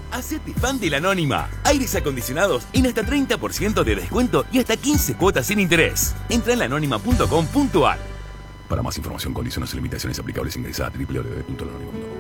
Hacete fan de La Anónima. Aires acondicionados en hasta 30% de descuento y hasta 15 cuotas sin interés. Entra en laanónima.com.ar. Para más información, condiciones y limitaciones aplicables, ingresa a www.lanónima.com.